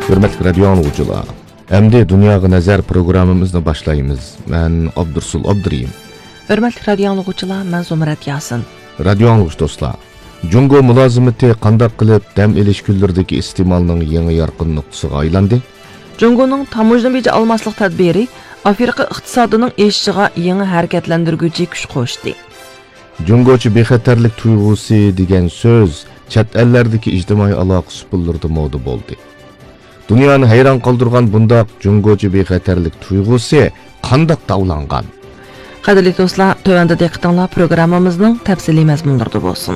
Hürmetli radio anlıqçılar, əmdi Dünyaya Nəzər proqramımızı başlayımız. Mən Abdursul Abduriyim. Hürmetli radio anlıqçılar, mən Zumrat Yasin. Radio anlıqçı dostlar, Jungo mülazimeti qandaq qilib dam elish kunlaridagi iste'molning yangi yorqin nuqtasiga aylandi. Jungoning tamojna beji almaslik tadbiri Afrika iqtisodining eshishiga yangi harakatlantiruvchi kuch qo'shdi. Jungochi bexatarlik tuyg'usi degan so'z chet ellardagi ijtimoiy aloqa supullarida moda bo'ldi. Dunyoni hayron qoldirgan bundaq jungochi bexatarlik tuyg'usi qandaq davlangan? Qadrli do'stlar, tövəndə diqqətinizlər proqramımızın təfsili məzmunlarında olsun.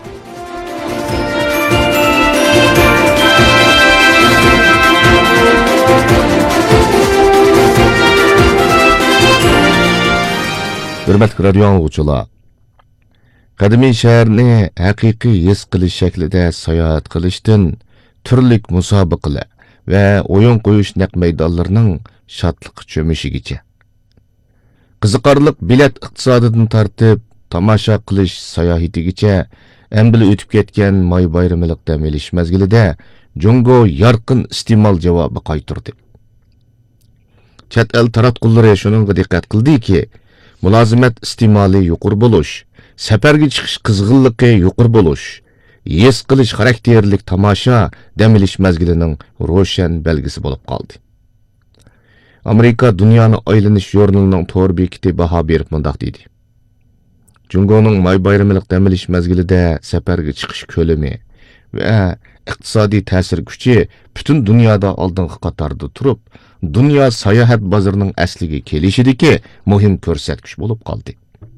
Hürmetli radio anlıqçılar, qadimiy shaharni haqiqiy his qilish shaklida sayohat qilishdan turlik musobaqalar va o'yin qo'yish naq maydonlarining shodliq cho'mishigacha, qiziqarliq bilet iqtisodidan tortib tomosha qilish sayohatigacha ambili o'tib ketgan may bayramilik dam olish mazgilida Jungo yorqin iste'mol javobi qaytardi. Chet el taratqullari shuningga diqqat qildiki, mulozimat iste'moli yuqori bo'lish, safarga chiqish qizg'inligi yuqori bo'lish, his qilish xarakterlik tomosha dam olish mazgilining ro'shan belgisi bo'lib qoldi. Amerika Dunyoni aylanish jurnalining to'g'ri bekiti baho berib mundaq dedi. Jungoning may bayramilik dam olish mazgilida safarga chiqish ko'lami va iqtisodiy ta'sir kuchi butun dunyoda oldingi qatorda turib, dunyo sayohat bozorining asliga kelishidagi muhim ko'rsatkich bo'lib qoldi.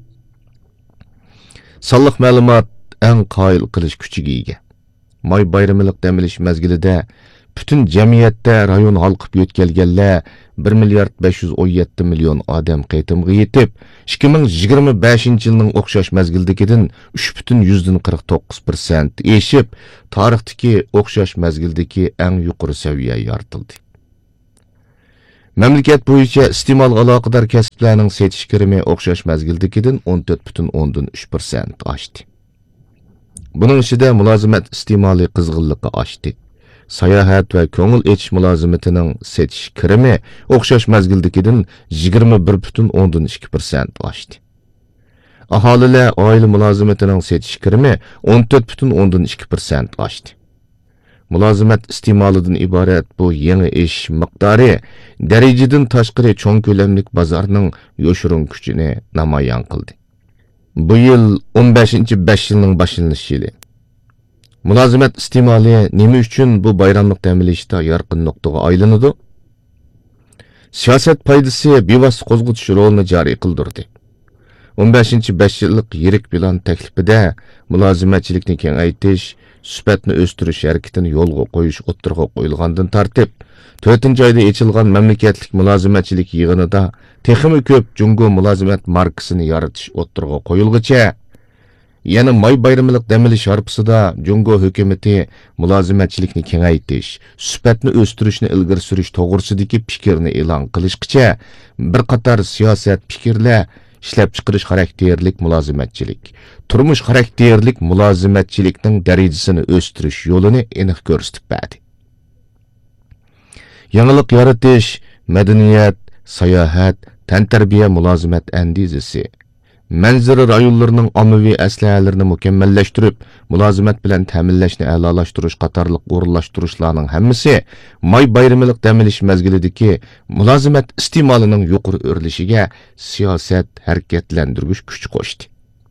Sonliq ma'lumot eng qoyil qilish kuchiga ega. May bayramilik dam olish mazgilida butun jamiyatda rayon halqib yetkelganlar 1,517 million odam qaytimga yetib, 2025 yilning o'xshash mazgildagidan 3,49% eshib, tarixdagi o'xshash mazgildagi eng yuqori saviya yoritildi. Mamlakat bo'yicha iste'mol aloqador kasblarning setish kirimi o'xshash mazgildagidan 14,3% oshdi. Buning ichida mulozimat iste'moli qizg'inligi oshdi. Sayohat va ko'ngil etish mulozimatining setish kirimi o'xshash mazgildagidan 21,2% oshdi. Aholilar oila mulozimatining setish kirimi 14,2% oshdi. Mulozimat iste'molidan iborat bu yangi ish miqdori darajadan tashqari cho'ng ko'lamlik bozorning yo'shirin kuchini namoyon qildi. Bu yil 15-5 yilning boshlanish yili. Mulozimat iste'moli nima uchun bu bayramlik dam olishda yorqin nuqtaga aylanadi? Siyosat foydasi bevosita qo'zg'atish rolini joriy qildirdi. 15-5 yillik yirik plan taklifida mulozimatchilikni kengaytirish, sifatni o'stirish harakatini yo'lga qo'yish o'ttirg'a qo'yilgandan tartib, 4-oyda ochilgan mamlakatlik mulozimatchilik yig'inida texmi ko'p Jungo mulozimat markasini yaratish o'ttirg'a qo'yilgacha, yana may bayramilik dam olish harpisida Jungo hukumati mulozimatchilikni kengaytirish, sifatni o'stirishni ilgari surish to'g'risidagi fikrni e'lon qilishgacha bir qator siyosat fikrlar ishlab chiqarish xarakterlik mulozimatchilik, turmush xarakterlik mulozimatchilikning darajasini o'stirish yo'lini aniq ko'rsatib berdi. Yangilik yaratish, madaniyat, sayohat, tantarbiya mulozimat andizasi, manzara rayonlarining ommaviy aslahalarini mukammallashtirib, mulozimat bilan ta'minlashni a'lolashtirish qatorliq o'rinlashtirishlarning hammasi may bayramilik dam olish mazgilidagi mulozimat iste'molining yuqori o'rlishiga siyosat harakatlantirgich kuch qo'shdi.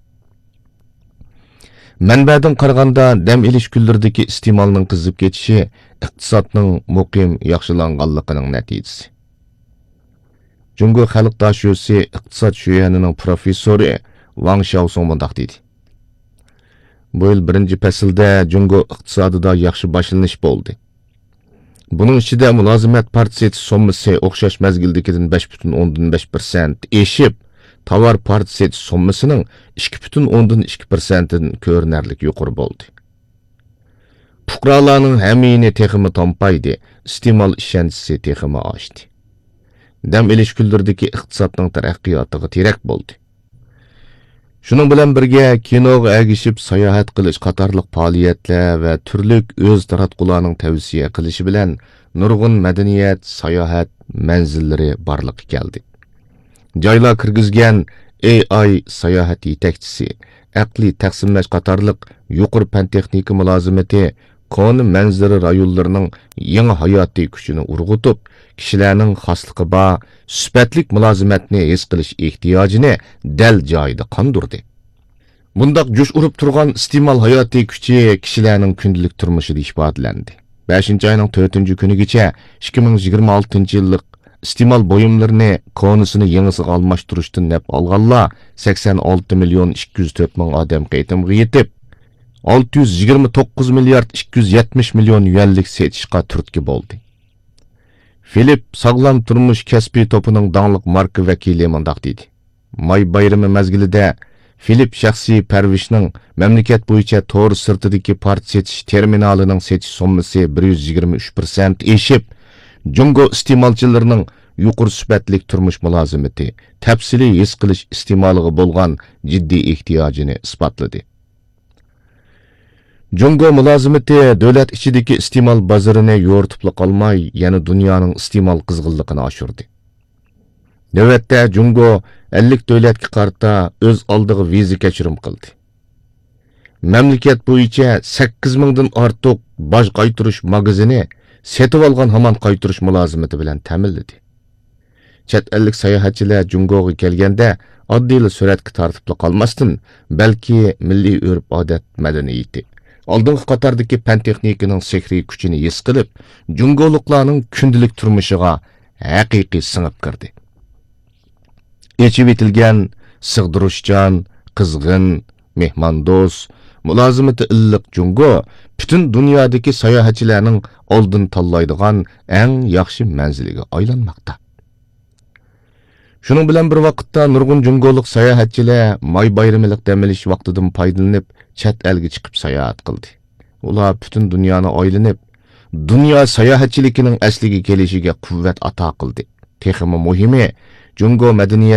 Manbadan qaraganda dam olish kunlaridagi iste'molning qizib ketishi iqtisodning muqim yaxshilanganligining natijasi. Jungo xalq dashosi iqtisod shuyanining professori Wang Xiaosong mundaq dedi. Bu yil birinchi faslda Jungo iqtisodida yaxshi boshlanish bo'ldi. Buning ichida mulozimat partiyasi sommasi o'xshash mazgildagidan 5,5% eshib, tovar partiyasi sommasining 2,2%dan ko'rinarli yuqori bo'ldi. Fuqarolarning hamini texmi tompaydi, iste'mol ishonchisi texmi oshdi. Dam olish kunlaridagi iqtisodning taraqqiyotiga terak bo'ldi. Şunun bilan birga kinoga agishib sayohat qilish qatorliq faoliyatlar va turlik o'z taratqularning tavsiya qilishi bilan nurg'un madaniyat, sayohat manzillari barliqqa keldi. Joylar kirgizgan AI sayohat yetakchisi, aqliy taqsimlash qatorliq yuqori fan texnika mulozimati koni manzara rayonlarining yangi hayotiy kuchini urg'utib, kishilarning xosligi bor sifatlik mulozimatni his qilish ehtiyojini dal joyida qondirdi. Bundaq jush urib turgan istimal hayotiy kuchi kishilarning kundalik turmushida ifodalandi. 5-oyning 4-kunigacha 2026 yillik istimal buyumlarini konusini yangisiga almashtirishdan naf olganlar 86 million 204 ming odam qaytimga yetib, 629 milliard 270 million yuanlik setishga turtki bo'ldi. Philip sog'lom turmush kasbiy to'pining dаңliq marka vakili mundaq dedi. May bayrami mezgilida Philip shaxsiy parvishning mamlakat bo'yicha to'g'ri sirtidagi part setish terminalining setish summasi 123% eshib, Jungo iste'molchilarining yuqori sifatlik turmush mulozimati, tafsiliy his qilish iste'moliga bo'lgan jiddiy ehtiyojini isbotladi. Jungo mulozimati davlat ichidagi iste'mol bozorini yo'rtib qolmay, yana dunyoning iste'mol qizg'inligini oshirdi. Navbatda Jungo 50 davlatga qarata o'z oldiga viza kechirim qildi. Mamlakat bo'yicha 8 mingdan ortiq boj qaytarish magazini setib olgan hamon qaytarish mulozimati bilan ta'minladi. Chet ellik sayohatchilar Jungoga kelganda oddiy suratga tortib qolmasdan, balki milliy urf-odat madaniyati, oldingi qatordagi fan texnikaning sehriy kuchini his qilib, Jungoliklarning kundalik turmushiga haqiqiy singib kirdi. Echib etilgan, sig'dirishchan, qizg'in, mehmondo'st, mulozimati illiq Jungo butun dunyodagi sayohatchilarning oldin tanlaydigan eng yaxshi manziliga aylanmoqda. Şunun bilan bir vaqtda nurg'un jungolik sayohatchilar may bayramilik dam olish vaqtidan foydalanib chet elga chiqib sayohat qildi. Ular butun dunyoni aylanib, dunyo sayohatchiligining asliga kelishiga quvvat ato qildi. Texmi muhimi, Jungo madaniyat